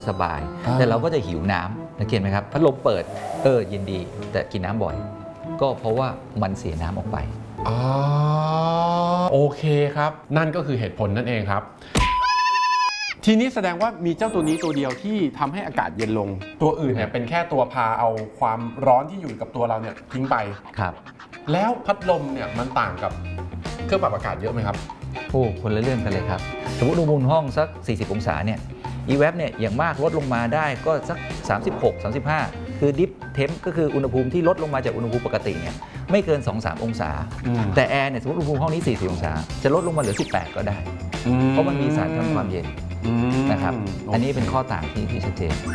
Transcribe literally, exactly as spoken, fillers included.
สบายแต่เราก็จะหิวน้ำสังเกตไหมครับพัดลมเปิดเออเย็นดีแต่กินน้ำบ่อยก็เพราะว่ามันเสียน้ำออกไปอ๋อโอเคครับนั่นก็คือเหตุผลนั่นเองครับทีนี้แสดงว่ามีเจ้าตัวนี้ตัวเดียวที่ทำให้อากาศเย็นลงตัวอื่นเนี่ยเป็นแค่ตัวพาเอาความร้อนที่อยู่กับตัวเราเนี่ยทิ้งไปครับแล้วพัดลมเนี่ยมันต่างกับเครื่องปรับอากาศเยอะไหมครับโอ้คนละเรื่องกันเลยครับสมมติอุณหภูมิห้องสักสี่สิบองศาเนี่ยอีแวบเนี่ยอย่างมากลดลงมาได้ก็สักสามสิบหก สามสิบห้าคือดิฟเทมก็คืออุณหภูมิที่ลดลงมาจากอุณหภูมิปกติเนี่ยไม่เกิน สองถึงสาม องศาแต่แอร์เนี่ยสมมติอุณหภูมิห้องนี้สี่สิบองศาจะลดลงมาเหลือสิบแปดก็ได้เพราะมันมีสารทำความเย็นนะครับอันนี้เป็นข้อต่างที่ที่ชัดเจน